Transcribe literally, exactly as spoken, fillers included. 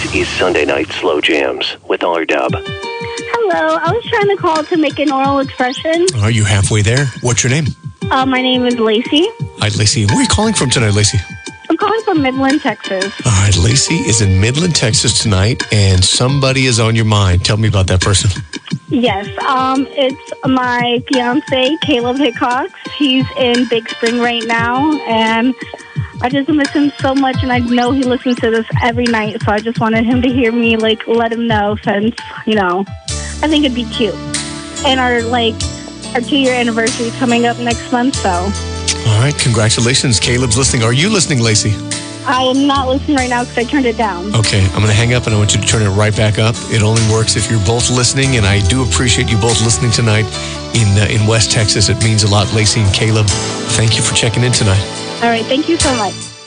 is Sunday Night Slow Jams with R-Dub. Hello, I was trying to call to make an oral expression. Are you halfway there? What's your name? Uh, my name is Lacey. Hi, Lacey. Where are you calling from tonight, Lacey? I'm calling from Midland, Texas. All right, Lacey is in Midland, Texas tonight, and somebody is on your mind. Tell me about that person. Yes, um, it's my fiance, Caleb Hickox. He's in Big Spring right now, and I just miss him so much, and I know he listens to this every night, so I just wanted him to hear me, like, let him know since, you know, I think it'd be cute. And our, like, our two-year anniversary is coming up next month, so. All right, congratulations. Caleb's listening. Are you listening, Lacey? I am not listening right now because I turned it down. Okay, I'm going to hang up, and I want you to turn it right back up. It only works if you're both listening, and I do appreciate you both listening tonight in uh, in West Texas. It means a lot, Lacey and Caleb. Thank you for checking in tonight. All right, thank you so much.